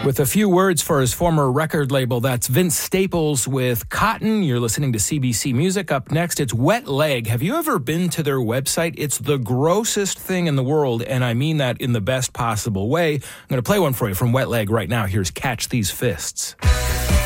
With a few words for his former record label, that's Vince Staples with Cotton. You're listening to CBC Music. Up next, it's Wet Leg. Have you ever been to their website? It's the grossest thing in the world, and I mean that in the best possible way. I'm going to play one for you from Wet Leg right now. Here's Catch These Fists.